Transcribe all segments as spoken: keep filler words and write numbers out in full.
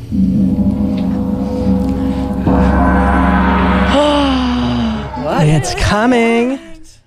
What? It's coming.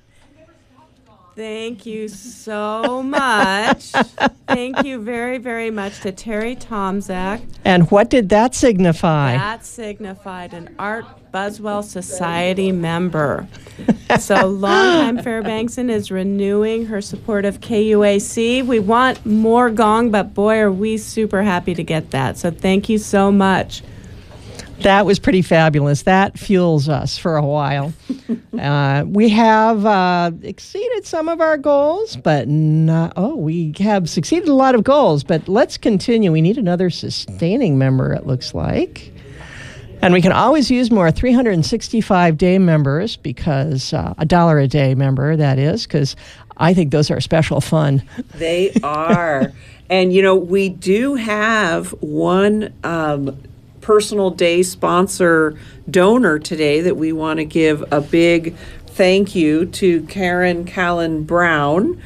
Thank you so much. Thank you very, very much to Terry Tomczak. And what did that signify? That signified an Art Buswell Society member. So longtime Fairbankson is renewing her support of K U A C. We want more gong, but boy, are we super happy to get that. So thank you so much. That was pretty fabulous. That fuels us for a while. uh, we have uh, exceeded some of our goals, but not, oh, we have succeeded a lot of goals. But let's continue. We need another sustaining member, it looks like. And we can always use more three hundred sixty-five day members because uh, a dollar a day member, that is, because I think those are special fun. They are. And, you know, we do have one um, personal day sponsor donor today that we want to give a big thank you to Karen Callan Brown.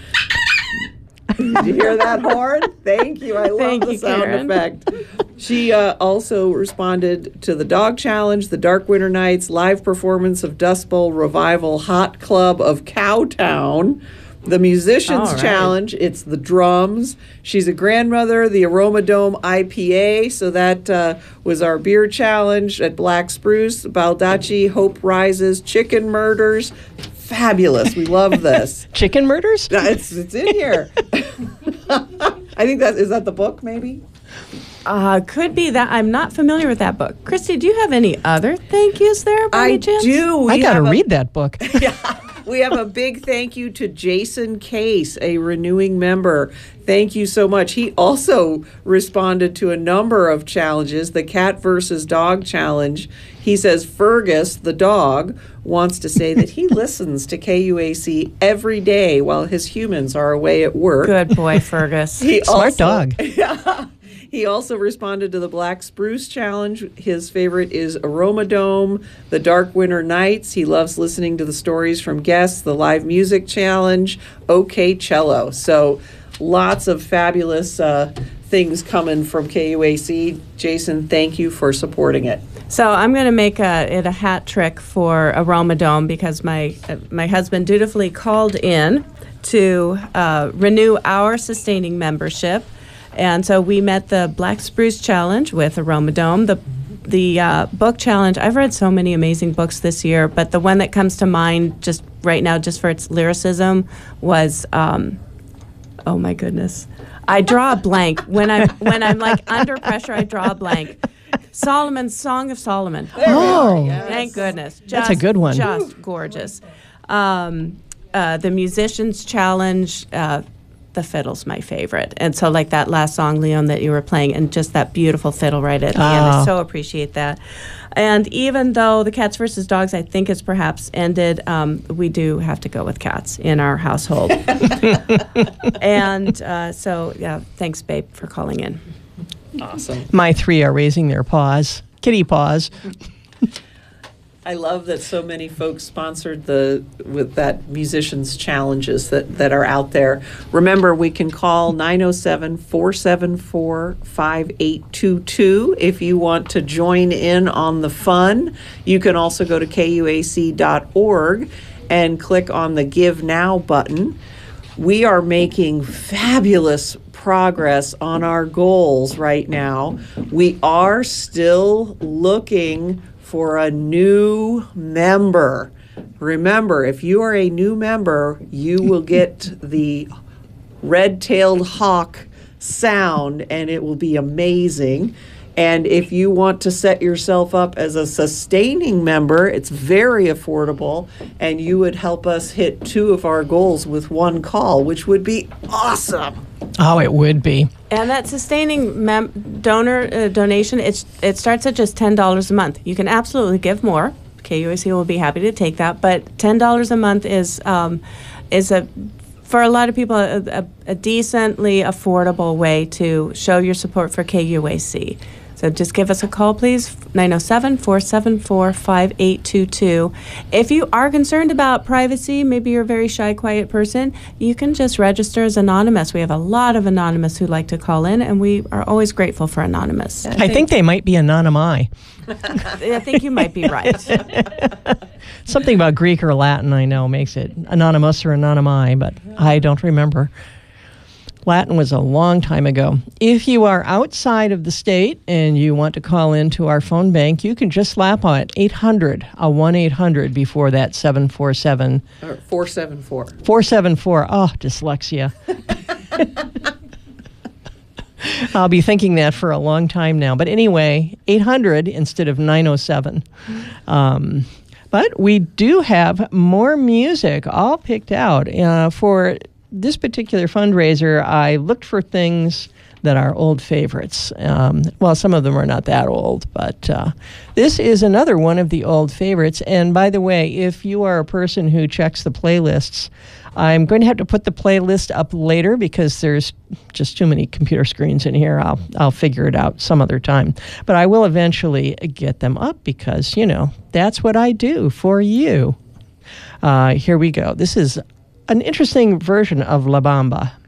Did you hear that horn? Thank you. I love Thank the you, sound Karen. effect. She uh, also responded to the Dog Challenge, the Dark Winter Nights, live performance of Dust Bowl Revival, Hot Club of Cowtown, the Musicians All right. Challenge. It's the drums. She's a grandmother, the Aroma Dome I P A. So that uh, was our beer challenge at Black Spruce, Baldacci, Hope Rises, Chicken Murders. Fabulous. We love this. Chicken murders? Uh, It's it's in here. I think that is that the book, maybe? Uh, could be that. I'm not familiar with that book. Christy, do you have any other thank yous there by I any chance? do. I We got to have a- read that book. We have a big thank you to Jason Case, a renewing member. Thank you so much. He also responded to a number of challenges. The Cat versus Dog Challenge. He says Fergus, the dog, wants to say that he listens to K U A C every day while his humans are away at work. Good boy, Fergus. He Smart also- dog. Yeah. He also responded to the Black Spruce Challenge. His favorite is Aroma Dome, the Dark Winter Nights. He loves listening to the stories from guests, the Live Music Challenge, OK Cello. So lots of fabulous uh, things coming from K U A C. Jason, thank you for supporting it. So I'm going to make a, it a hat trick for Aroma Dome because my uh, my husband dutifully called in to uh, renew our sustaining membership. And so we met the Black Spruce Challenge with Aroma Dome. The the uh, book challenge, I've read so many amazing books this year, but the one that comes to mind just right now, just for its lyricism, was, um, oh my goodness. I draw a blank. When I'm, when I'm like under pressure, I draw a blank. Solomon's Song of Solomon. Oh, Thank goodness. Just, That's a good one. Just gorgeous. Um, uh, the Musicians Challenge, uh, the fiddle's my favorite. And so like that last song, Leon, that you were playing, and just that beautiful fiddle right at the end. I Oh. so appreciate that. And even though the Cats versus Dogs, I think, has perhaps ended, um, we do have to go with cats in our household. And uh, so, yeah, thanks, babe, for calling in. Awesome. my three are raising their paws. Kitty paws. I love that so many folks sponsored the with that musicians challenges that, that are out there. Remember, we can call nine oh seven, four seven four, five eight two two if you want to join in on the fun. You can also go to K U A C dot org and click on the Give Now button. We are making fabulous progress on our goals right now. We are still looking for a new member. Remember, if you are a new member, you will get the red-tailed hawk sound, and it will be amazing. And if you want to set yourself up as a sustaining member, it's very affordable, and you would help us hit two of our goals with one call, which would be awesome. Oh, it would be. And that sustaining mem- donor uh, donation, it's it starts at just ten dollars a month. You can absolutely give more. K U A C will be happy to take that, but ten dollars a month is um, is a for a lot of people a, a, a decently affordable way to show your support for K U A C. So just give us a call, please, nine oh seven, four seven four, five eight two two. If you are concerned about privacy, maybe you're a very shy, quiet person, you can just register as anonymous. We have a lot of anonymous who like to call in, and we are always grateful for anonymous. I think they might be anonymi. I think you might be right. Something about Greek or Latin, I know, makes it anonymous or anonymi, but I don't remember. Latin was a long time ago. If you are outside of the state and you want to call into our phone bank, you can just slap on it, eight hundred, a one eight hundred before that seven four seven. Or four seven four. four seven four. Oh, dyslexia. I'll be thinking that for a long time now. But anyway, eight hundred instead of nine oh seven. Um, but we do have more music all picked out. Uh, for this particular fundraiser, I looked for things that are old favorites. Um, well, some of them are not that old, but uh, this is another one of the old favorites. And by the way, if you are a person who checks the playlists, I'm going to have to put the playlist up later because there's just too many computer screens in here. I'll I'll figure it out some other time. But I will eventually get them up because, you know, that's what I do for you. Uh, here we go. This is an interesting version of La Bamba.